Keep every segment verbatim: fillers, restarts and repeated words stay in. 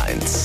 eins.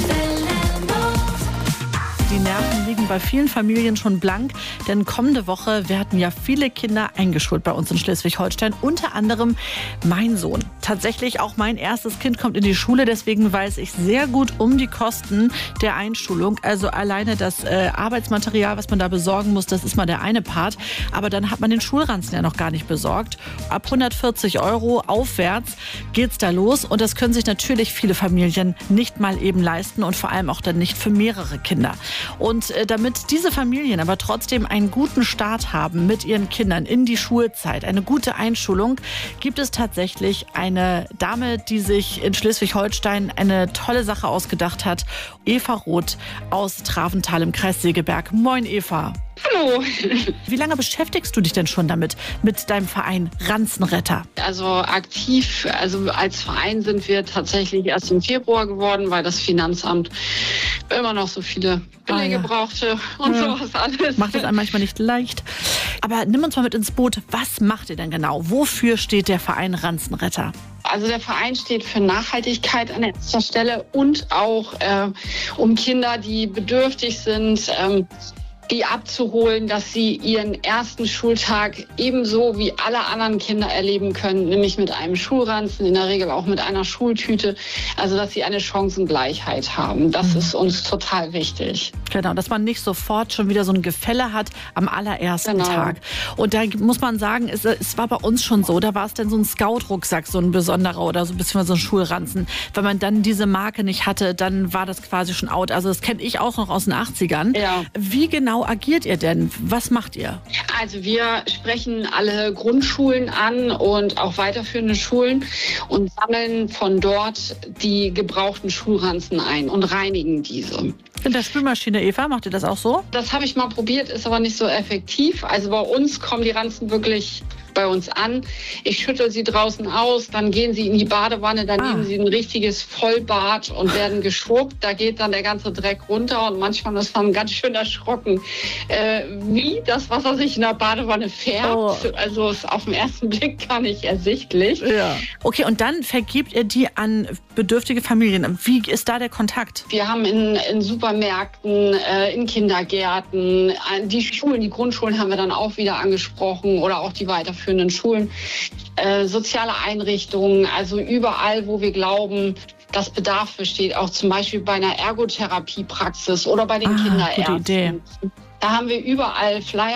Die Nerven liegen bei vielen Familien schon blank, denn kommende Woche werden ja viele Kinder eingeschult bei uns in Schleswig-Holstein, unter anderem mein Sohn. Tatsächlich auch mein erstes Kind kommt in die Schule, deswegen weiß ich sehr gut um die Kosten der Einschulung. Also alleine das äh, Arbeitsmaterial, was man da besorgen muss, das ist mal der eine Part. Aber dann hat man den Schulranzen ja noch gar nicht besorgt. Ab hundertvierzig Euro aufwärts geht's da los und das können sich natürlich viele Familien nicht mal eben leisten und vor allem auch dann nicht für mehrere Kinder. Und äh, damit diese Familien aber trotzdem einen guten Start haben mit ihren Kindern in die Schulzeit, eine gute Einschulung, gibt es tatsächlich eine Dame, die sich in Schleswig-Holstein eine tolle Sache ausgedacht hat. Eva Roth aus Travental im Kreis Segeberg. Moin Eva. Hallo. Wie lange beschäftigst du dich denn schon damit, mit deinem Verein Ranzenretter? Also aktiv, also als Verein sind wir tatsächlich erst im Februar geworden, weil das Finanzamt immer noch so viele Belege ah, ja. brauchte und ja. sowas alles. Macht es einem manchmal nicht leicht. Aber nimm uns mal mit ins Boot. Was macht ihr denn genau? Wofür steht der Verein Ranzenretter? Also der Verein steht für Nachhaltigkeit an erster Stelle und auch äh, um Kinder, die bedürftig sind, ähm, die abzuholen, dass sie ihren ersten Schultag ebenso wie alle anderen Kinder erleben können, nämlich mit einem Schulranzen, in der Regel auch mit einer Schultüte, also dass sie eine Chancengleichheit haben. Das ist uns total wichtig. Genau, dass man nicht sofort schon wieder so ein Gefälle hat am allerersten Genau. Tag. Und da muss man sagen, es, es war bei uns schon so, da war es dann so ein Scout-Rucksack, so ein besonderer oder so ein bisschen so ein Schulranzen. Wenn man dann diese Marke nicht hatte, dann war das quasi schon out. Also das kenne ich auch noch aus den achtzigern. Ja. Wie genau agiert ihr denn? Was macht ihr? Also wir sprechen alle Grundschulen an und auch weiterführende Schulen und sammeln von dort die gebrauchten Schulranzen ein und reinigen diese. In der Spülmaschine, Eva, macht ihr das auch so? Das habe ich mal probiert, ist aber nicht so effektiv. Also bei uns kommen die Ranzen wirklich bei uns an. Ich schüttel sie draußen aus, dann gehen sie in die Badewanne, dann Ah. nehmen sie ein richtiges Vollbad und werden geschrubbt. Da geht dann der ganze Dreck runter und manchmal ist man ganz schön erschrocken, äh, wie das Wasser sich in der Badewanne färbt. Oh. Also ist auf den ersten Blick gar nicht ersichtlich. Ja. Okay, und dann vergebt ihr die an bedürftige Familien. Wie ist da der Kontakt? Wir haben in, in Supermärkten, äh, in Kindergärten, äh, die Schulen, die Grundschulen haben wir dann auch wieder angesprochen oder auch die weiterführenden Schulen, äh, soziale Einrichtungen, also überall, wo wir glauben, dass Bedarf besteht, auch zum Beispiel bei einer Ergotherapiepraxis oder bei den Ah, gute Kinderärzten. Idee. Da haben wir überall Flyer